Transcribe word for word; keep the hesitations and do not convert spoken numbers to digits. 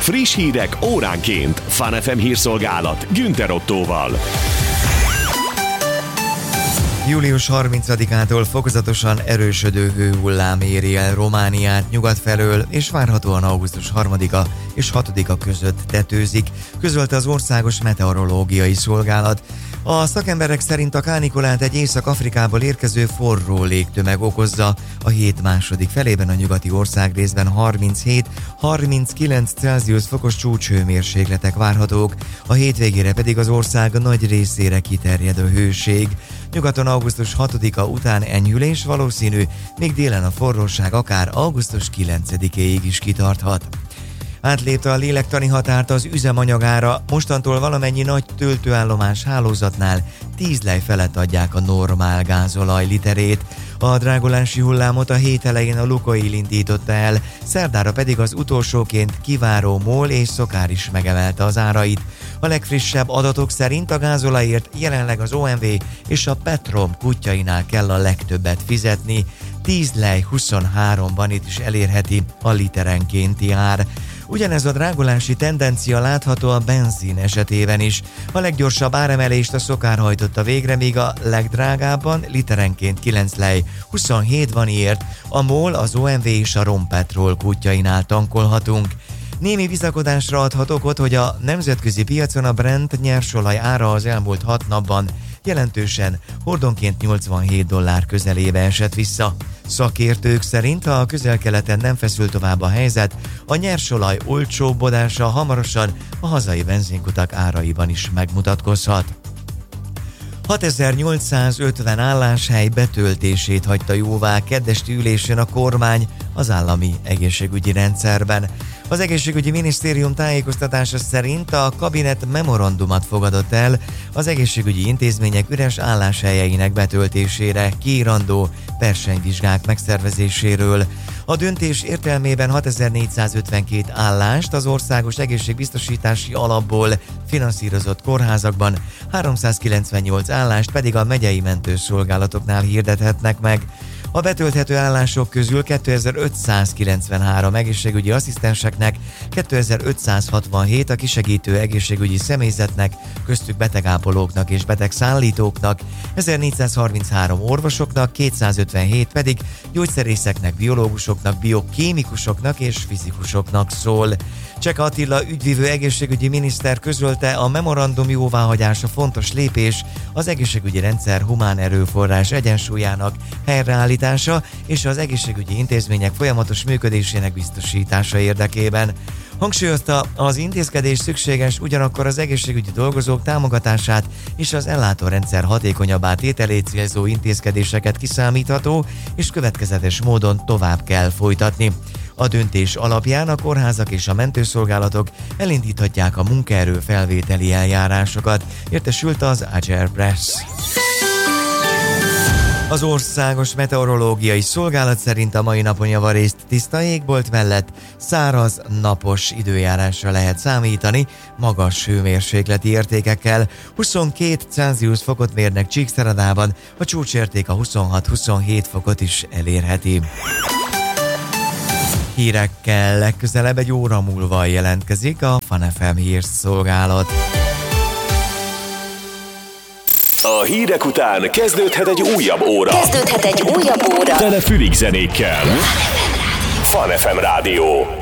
Friss hírek óránként. Fun ef em hírszolgálat Günther Ottóval. július harmincadikától fokozatosan erősödő hőhullám éri el Romániát nyugat felől, és várhatóan augusztus harmadika és hatodika között tetőzik, közölte az Országos Meteorológiai Szolgálat. A szakemberek szerint a kánikulát egy Észak-Afrikából érkező forró légtömeg okozza. A hét második felében a nyugati országrészben harminchét-harminckilenc Celsius fokos csúcshőmérsékletek várhatók, a hétvégére pedig az ország nagy részére kiterjed a hőség. Nyugaton augusztus hatodika után enyhülés valószínű, míg délen a forróság akár augusztus kilencedikéig is kitarthat. Átlépte a lélektani határt az üzemanyagára, mostantól valamennyi nagy töltőállomás hálózatnál tíz lej felett adják a normál gázolaj literét. A drágulási hullámot a hét elején a Lukoil indította el, szerdára pedig az utolsóként kiváró MOL és Szokár is megemelte az árait. A legfrissebb adatok szerint a gázolajért jelenleg az o em vé és a Petrom kutyáinál kell a legtöbbet fizetni, tíz lej huszonháromban itt is elérheti a literenkénti ár. Ugyanez a drágulási tendencia látható a benzin esetében is. A leggyorsabb áremelést a Szokár hajtotta végre, míg a legdrágábban literenként kilenc lej huszonhét van ért, a MOL, az o em vé és a Rompetrol kutyáinál tankolhatunk. Némi bizakodásra adhat okot, hogy a nemzetközi piacon a Brent nyersolaj ára az elmúlt hat napban jelentősen hordonként nyolcvanhét dollár közelébe esett vissza. Szakértők szerint, ha a Közel-Keleten nem feszül tovább a helyzet, a nyersolaj olcsóbbodása hamarosan a hazai benzinkutak áraiban is megmutatkozhat. hatezer-nyolcszázötven álláshely betöltését hagyta jóvá keddesti ülésén a kormány az állami egészségügyi rendszerben. Az egészségügyi minisztérium tájékoztatása szerint a kabinet memorandumot fogadott el az egészségügyi intézmények üres álláshelyeinek betöltésére, kiírandó versenyvizsgák megszervezéséről. A döntés értelmében hatezer-négyszázötvenkét állást az Országos Egészségbiztosítási Alapból finanszírozott kórházakban, háromszázkilencvennyolc állást pedig a megyei mentőszolgálatoknál hirdethetnek meg. A betölthető állások közül kétezer-ötszázkilencvenhárom egészségügyi asszisztenseknek, kétezer-ötszázhatvanhét a kisegítő egészségügyi személyzetnek, köztük betegápolóknak és betegszállítóknak, ezernégyszázharminchárom orvosoknak, kétszázötvenhét pedig gyógyszerészeknek, biológusoknak, biokémikusoknak és fizikusoknak szól. Csek Attila ügyvivő egészségügyi miniszter közölte, a memorandum jóváhagyása fontos lépés az egészségügyi rendszer humán erőforrás egyensúlyának helyreállítása és az egészségügyi intézmények folyamatos működésének biztosítása érdekében. Hangsúlyozta, az intézkedés szükséges, ugyanakkor az egészségügyi dolgozók támogatását és az ellátórendszer hatékonyabbá tételét célzó intézkedéseket kiszámítható és következetes módon tovább kell folytatni. A döntés alapján a kórházak és a mentőszolgálatok elindíthatják a munkaerő felvételi eljárásokat, értesült az Agile Press. Az Országos Meteorológiai Szolgálat szerint a mai napon javarészt tiszta égbolt mellett száraz, napos időjárásra lehet számítani, magas hőmérsékleti értékekkel. huszonkét Celsius fokot mérnek Csíkszeredában, a csúcsérték a huszonhat-huszonhét fokot is elérheti. Hírekkel legközelebb egy óra múlva jelentkezik a Fun ef em hírszolgálat. A hírek után kezdődhet egy újabb óra. Kezdődhet egy újabb óra. Tele fülig zenékkel. Fun ef em Rádió.